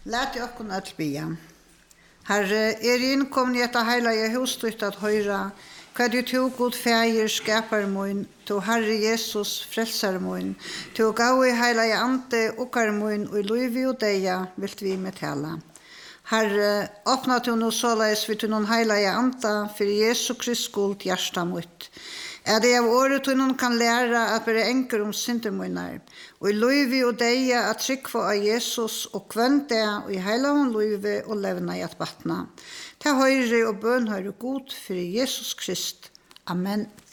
Lät jag kunna att bia. Herre, inkommen i detta heliga husstyrt att höra vad du tog god färger skapar mun, to Herre Jesus frälsar mun, to gav i heliga ante och mun och i liv och deja vill vi med tala. Herre, öppna till nu således vid till någon heliga anta för Jesu Kristi skuld hjärsta mot. Är det av året till någon kan lära att bli enkel om syndermunnar och i liv och deja att trycka av Jesus och kvönta och i hela hon liv och levna i att vattna. Ta höjre och bön höjre god för Jesus Krist. Amen.